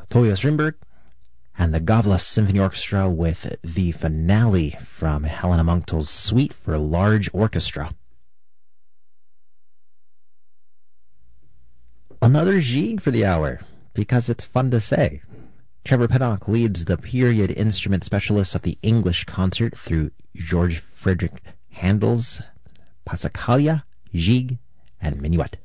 Toyo Strindberg, and the Gavla Symphony Orchestra with the finale from Helena Munktel's Suite for Large Orchestra. Another Gigue for the hour, because it's fun to say. Trevor Pinnock leads the period instrument specialists of the English concert through George Frederick Handel's Passacaglia, Gigue, and Minuet.